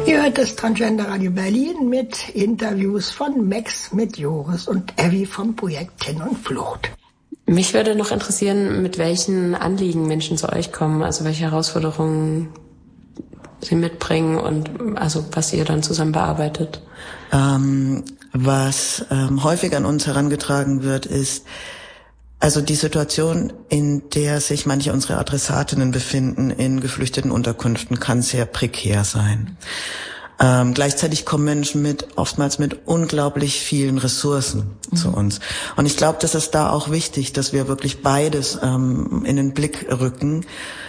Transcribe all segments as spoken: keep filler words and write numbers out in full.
Ihr hört das Transgender Radio Berlin mit Interviews von Max, mit Joris und Evi vom Projekt Tin und Flucht. Mich würde noch interessieren, mit welchen Anliegen Menschen zu euch kommen, also welche Herausforderungen sie mitbringen und also was ihr dann zusammen bearbeitet. Ähm, was ähm, häufig an uns herangetragen wird, ist also die Situation, in der sich manche unserer Adressatinnen befinden in geflüchteten Unterkünften, kann sehr prekär sein. Ähm, gleichzeitig kommen Menschen mit, oftmals mit unglaublich vielen Ressourcen mhm. zu uns. Und ich glaube, das ist da auch wichtig, dass wir wirklich beides ähm, in den Blick rücken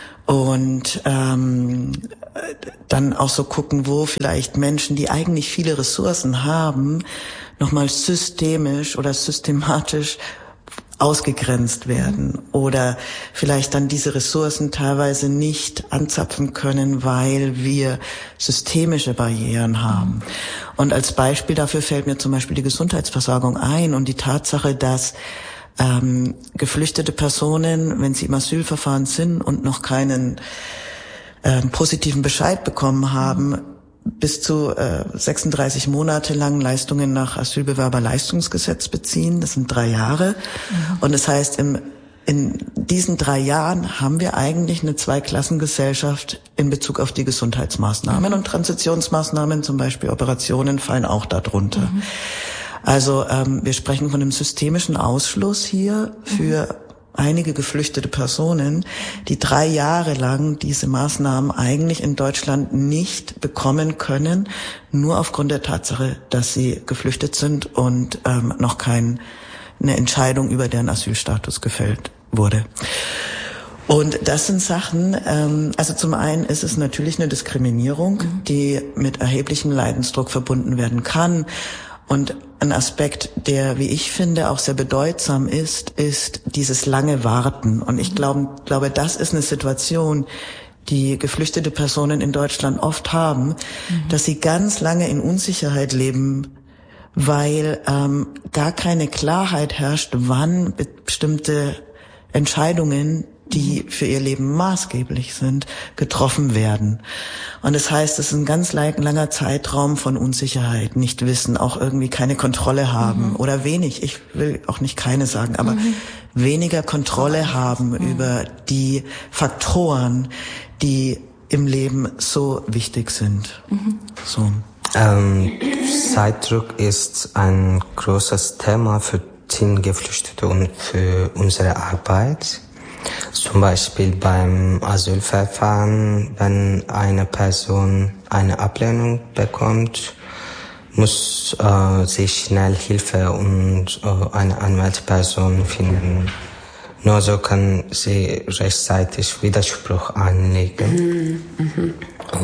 und ähm, dann auch so gucken, wo vielleicht Menschen, die eigentlich viele Ressourcen haben, nochmal systemisch oder systematisch ausgegrenzt werden oder vielleicht dann diese Ressourcen teilweise nicht anzapfen können, weil wir systemische Barrieren haben. Und als Beispiel dafür fällt mir zum Beispiel die Gesundheitsversorgung ein und die Tatsache, dass ähm, geflüchtete Personen, wenn sie im Asylverfahren sind und noch keinen ähm, positiven Bescheid bekommen haben, bis zu äh, sechsunddreißig Monate lang Leistungen nach Asylbewerberleistungsgesetz beziehen. Das sind drei Jahre. Mhm. Und das heißt, im, in diesen drei Jahren haben wir eigentlich eine Zweiklassengesellschaft in Bezug auf die Gesundheitsmaßnahmen. Mhm. Und Transitionsmaßnahmen, zum Beispiel Operationen, fallen auch darunter. Mhm. Also ähm, wir sprechen von einem systemischen Ausschluss hier für mhm. einige geflüchtete Personen, die drei Jahre lang diese Maßnahmen eigentlich in Deutschland nicht bekommen können, nur aufgrund der Tatsache, dass sie geflüchtet sind und ähm, noch keine Entscheidung über deren Asylstatus gefällt wurde. Und das sind Sachen, ähm, also zum einen ist es natürlich eine Diskriminierung, mhm. die mit erheblichem Leidensdruck verbunden werden kann. Und ein Aspekt, der, wie ich finde, auch sehr bedeutsam ist, ist dieses lange Warten. Und ich glaube, glaube, das ist eine Situation, die geflüchtete Personen in Deutschland oft haben, mhm. dass sie ganz lange in Unsicherheit leben, weil ähm, gar keine Klarheit herrscht, wann bestimmte Entscheidungen, die für ihr Leben maßgeblich sind, getroffen werden. Und das heißt, es ist ein ganz langer Zeitraum von Unsicherheit, nicht wissen, auch irgendwie keine Kontrolle haben mhm. oder wenig, ich will auch nicht keine sagen, aber mhm. weniger Kontrolle haben mhm. über die Faktoren, die im Leben so wichtig sind. Mhm. So. Ähm, Zeitdruck ist ein großes Thema für Teen-Geflüchtete und für unsere Arbeit. Zum Beispiel beim Asylverfahren, wenn eine Person eine Ablehnung bekommt, muss äh, sie schnell Hilfe und äh, eine Anwaltsperson finden. Nur so kann sie rechtzeitig Widerspruch einlegen. Mhm.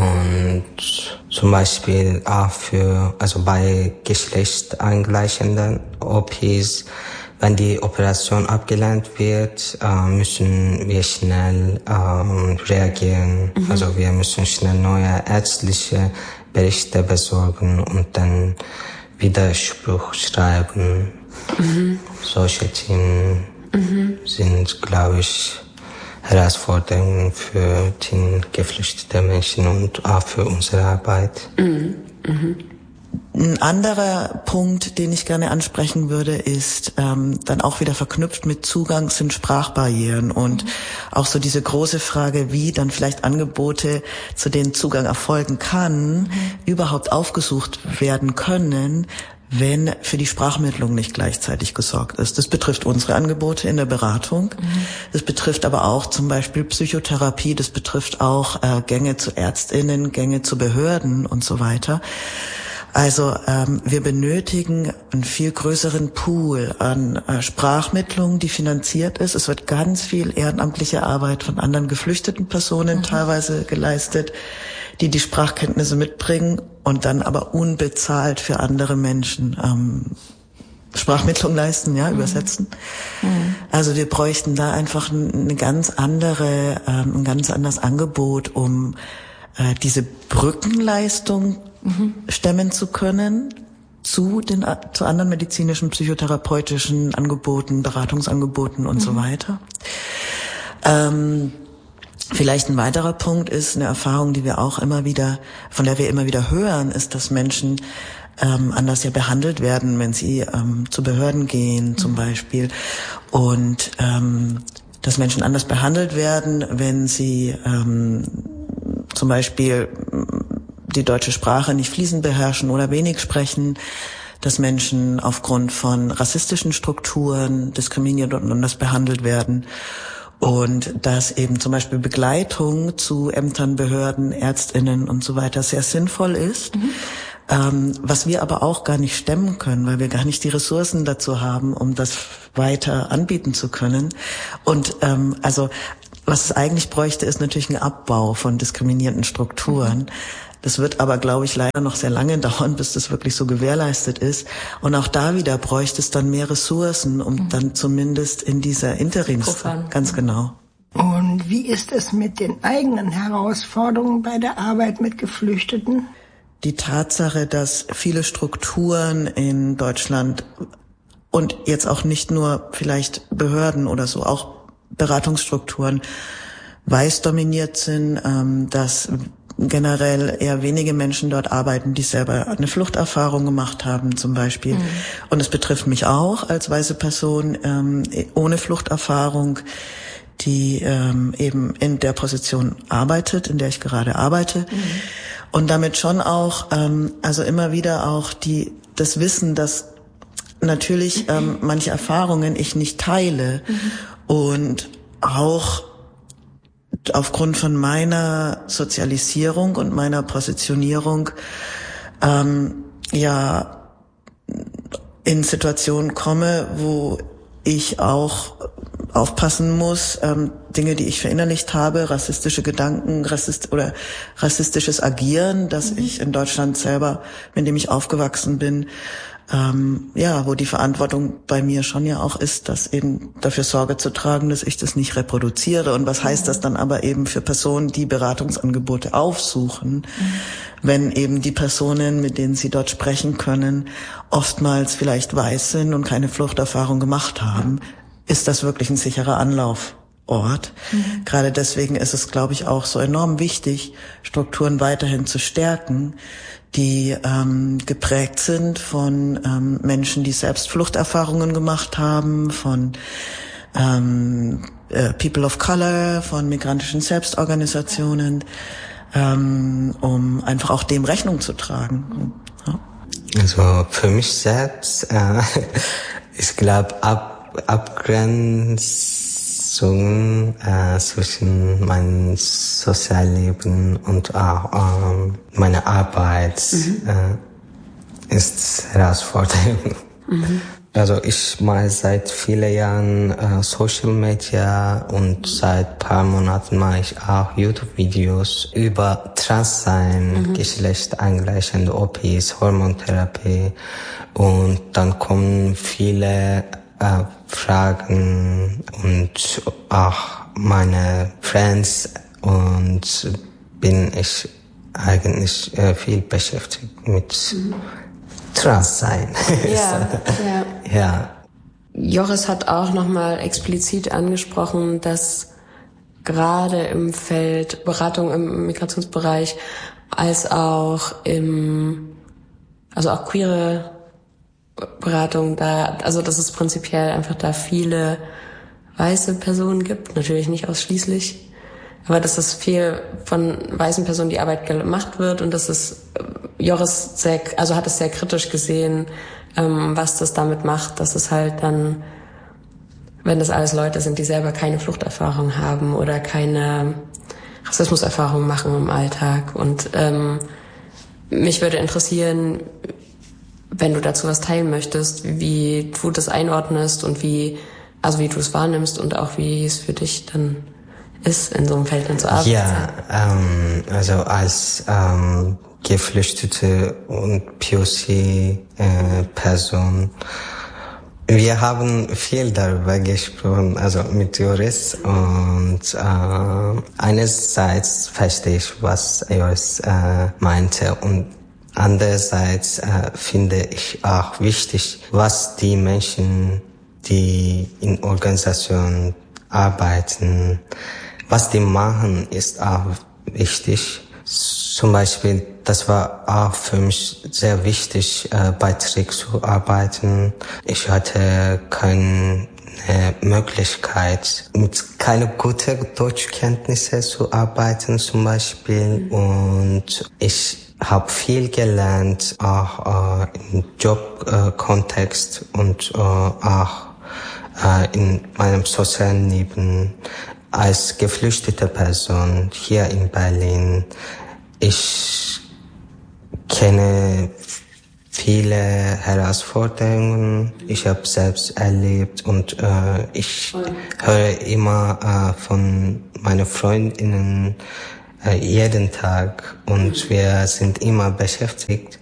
Und zum Beispiel auch für, also bei geschlechtsangleichenden O Ps, wenn die Operation abgelehnt wird, äh, müssen wir schnell ähm, reagieren. Mhm. Also wir müssen schnell neue ärztliche Berichte besorgen und dann Widerspruch schreiben. Mhm. Solche Dinge mhm. sind, glaube ich, Herausforderungen für die geflüchtete Menschen und auch für unsere Arbeit. Mhm. Mhm. Ein anderer Punkt, den ich gerne ansprechen würde, ist ähm, dann auch wieder verknüpft mit Zugang sind Sprachbarrieren und mhm. auch so diese große Frage, wie dann vielleicht Angebote, zu denen Zugang erfolgen kann, mhm. überhaupt aufgesucht werden können, wenn für die Sprachmittlung nicht gleichzeitig gesorgt ist. Das betrifft unsere Angebote in der Beratung. Mhm. Das betrifft aber auch zum Beispiel Psychotherapie. Das betrifft auch äh, Gänge zu ÄrztInnen, Gänge zu Behörden und so weiter. Also ähm, wir benötigen einen viel größeren Pool an äh, Sprachmittlung, die finanziert ist. Es wird ganz viel ehrenamtliche Arbeit von anderen geflüchteten Personen mhm. teilweise geleistet, die die Sprachkenntnisse mitbringen und dann aber unbezahlt für andere Menschen ähm, Sprachmittlung leisten, ja, mhm. übersetzen. Mhm. Also wir bräuchten da einfach eine ganz andere, ähm, ein ganz anderes Angebot, um äh, diese Brückenleistung mhm. stemmen zu können zu den zu anderen medizinischen, psychotherapeutischen Angeboten, Beratungsangeboten und mhm. so weiter. Ähm, Vielleicht ein weiterer Punkt ist eine Erfahrung, die wir auch immer wieder, von der wir immer wieder hören, ist, dass Menschen ähm, anders ja behandelt werden, wenn sie ähm, zu Behörden gehen zum Beispiel, und ähm, dass Menschen anders behandelt werden, wenn sie ähm, zum Beispiel die deutsche Sprache nicht fließend beherrschen oder wenig sprechen, dass Menschen aufgrund von rassistischen Strukturen diskriminiert und anders behandelt werden. Und dass eben zum Beispiel Begleitung zu Ämtern, Behörden, ÄrztInnen und so weiter sehr sinnvoll ist, mhm. ähm, was wir aber auch gar nicht stemmen können, weil wir gar nicht die Ressourcen dazu haben, um das weiter anbieten zu können. Und ähm, also was es eigentlich bräuchte, ist natürlich ein Abbau von diskriminierenden Strukturen. Mhm. Das wird aber, glaube ich, leider noch sehr lange dauern, bis das wirklich so gewährleistet ist. Und auch da wieder bräuchte es dann mehr Ressourcen, um mhm. dann zumindest in dieser Interims... Ganz genau. Und wie ist es mit den eigenen Herausforderungen bei der Arbeit mit Geflüchteten? Die Tatsache, dass viele Strukturen in Deutschland und jetzt auch nicht nur vielleicht Behörden oder so, auch Beratungsstrukturen weiß dominiert sind, dass generell eher wenige Menschen dort arbeiten, die selber eine Fluchterfahrung gemacht haben zum Beispiel. Mhm. Und es betrifft mich auch als weiße Person ähm, ohne Fluchterfahrung, die ähm, eben in der Position arbeitet, in der ich gerade arbeite. Mhm. Und damit schon auch, ähm, also immer wieder auch die das Wissen, dass natürlich ähm, manche Erfahrungen ich nicht teile mhm. und auch aufgrund von meiner Sozialisierung und meiner Positionierung ähm, ja in Situationen komme, wo ich auch aufpassen muss, ähm, Dinge, die ich verinnerlicht habe, rassistische Gedanken, rassist oder rassistisches Agieren, das mhm. ich in Deutschland selber, mit dem ich aufgewachsen bin, Ähm, ja, wo die Verantwortung bei mir schon ja auch ist, dass eben dafür Sorge zu tragen, dass ich das nicht reproduziere. Und was heißt das dann aber eben für Personen, die Beratungsangebote aufsuchen, mhm. wenn eben die Personen, mit denen sie dort sprechen können, oftmals vielleicht weiß sind und keine Fluchterfahrung gemacht haben, ist das wirklich ein sicherer Anlaufort. Mhm. Gerade deswegen ist es, glaube ich, auch so enorm wichtig, Strukturen weiterhin zu stärken, die ähm, geprägt sind von ähm, Menschen, die selbst Fluchterfahrungen gemacht haben, von ähm, äh, People of Color, von migrantischen Selbstorganisationen, ähm, um einfach auch dem Rechnung zu tragen. Ja. Also für mich selbst, äh, ich glaube, ab, Abgrenzung äh, zwischen meinem Sozialleben und auch äh, meine Arbeit mhm. äh, ist herausfordernd. Mhm. Also ich mache seit vielen Jahren äh, Social Media und seit paar Monaten mache ich auch YouTube-Videos über Transsein, mhm. geschlechtsangleichende O Ps, Hormontherapie, und dann kommen viele äh, Fragen und auch meine Friends, und bin ich eigentlich äh, viel beschäftigt mit mhm. Transsein. Ja, ja. ja. Joris hat auch nochmal explizit angesprochen, dass gerade im Feld Beratung im Migrationsbereich als auch im, also auch queere Beratung da, also dass es prinzipiell einfach da viele weiße Personen gibt, natürlich nicht ausschließlich, aber dass es viel von weißen Personen die Arbeit gemacht wird, und dass es Joris sehr, also hat es sehr kritisch gesehen, ähm, was das damit macht, dass es halt dann, wenn das alles Leute sind, die selber keine Fluchterfahrung haben oder keine Rassismuserfahrung machen im Alltag. Und ähm, mich würde interessieren, wenn du dazu was teilen möchtest, wie du das einordnest und wie, also wie du es wahrnimmst und auch wie es für dich dann ist, in so einem Feld dann zu arbeiten. Ja, ähm, also als ähm, Geflüchtete und P O C-Person, äh, wir haben viel darüber gesprochen, also mit Joris, und äh, einerseits verstehe ich, was Joris äh, meinte, und andererseits äh, finde ich auch wichtig, was die Menschen, die in Organisationen arbeiten, was die machen, ist auch wichtig. Zum Beispiel, das war auch für mich sehr wichtig, äh, bei Trick zu arbeiten. Ich hatte keine Möglichkeit, mit keine guten Deutschkenntnisse zu arbeiten zum Beispiel. Und ich habe viel gelernt, auch äh, im Jobkontext äh, und äh, auch äh, in meinem sozialen Leben als geflüchtete Person hier in Berlin. Ich kenne viele Herausforderungen. Ich habe selbst erlebt und äh, ich höre immer äh, von meinen Freundinnen äh, jeden Tag und wir sind immer beschäftigt.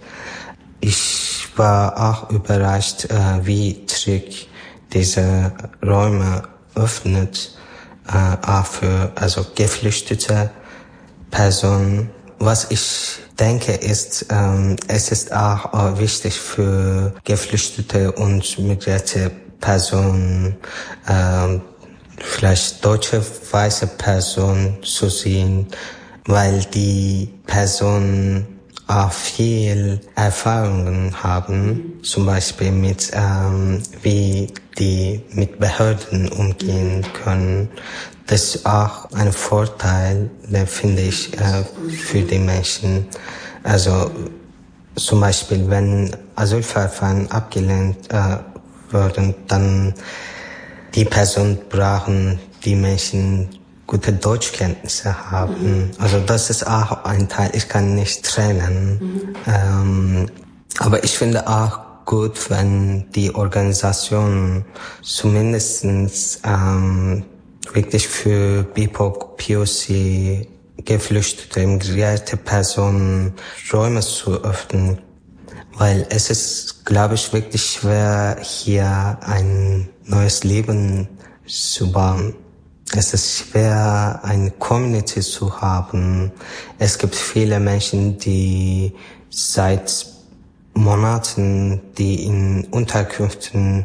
Ich war auch überrascht, äh, wie Trick diese Räume öffnet, äh, auch für also geflüchtete Personen. Was ich denke ist, ähm, es ist auch äh, wichtig für geflüchtete und migrierte Personen, äh, vielleicht deutsche weiße Personen zu sehen, weil die Personen auch viel Erfahrungen haben, zum Beispiel mit, ähm, wie die mit Behörden umgehen können. Das ist auch ein Vorteil, finde ich, äh, für die Menschen. Also zum Beispiel, wenn Asylverfahren abgelehnt äh, würden, dann die Personen brauchen die Menschen gute Deutschkenntnisse haben. Mhm. Also das ist auch ein Teil, ich kann nicht trennen. Mhm. Ähm, aber ich finde auch gut, wenn die Organisation zumindestens ähm, wirklich für B I P O C, P O C, geflüchtete, migrierte Personen Räume zu öffnen. Weil es ist, glaube ich, wirklich schwer, hier ein neues Leben zu bauen. Es ist schwer, eine Community zu haben. Es gibt viele Menschen, die seit Monaten, die in Unterkünften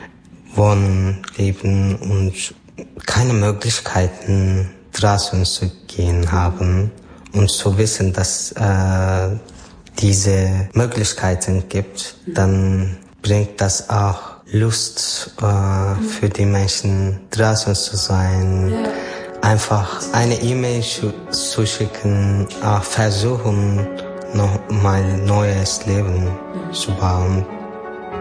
wohnen, leben und keine Möglichkeiten draußen zu gehen haben. Und zu wissen, dass äh, diese Möglichkeiten gibt, dann bringt das auch Lust äh, für die Menschen draußen zu sein, ja. Einfach eine E-Mail zu, zu schicken, äh, versuchen, noch mal neues Leben zu bauen.